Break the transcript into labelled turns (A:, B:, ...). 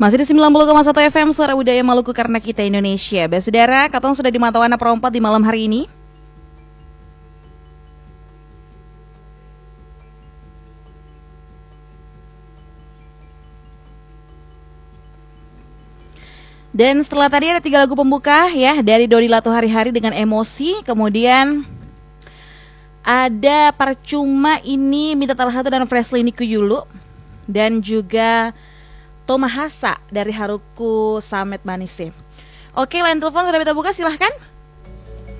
A: Masih di 90,1 FM Suara Budaya Maluku karena kita Indonesia. Saudara, katong sudah di Matawana Perompat di malam hari ini. Dan setelah tadi ada 3 lagu pembuka ya, dari Dodi Lato Hari-Hari dengan Emosi. Kemudian ada Percuma ini Minta Talhatu dan Fresley Niku Yulu. Dan juga Tomahasa dari Haruku Samet Manise. Oke, line telepon sudah kita buka, silahkan.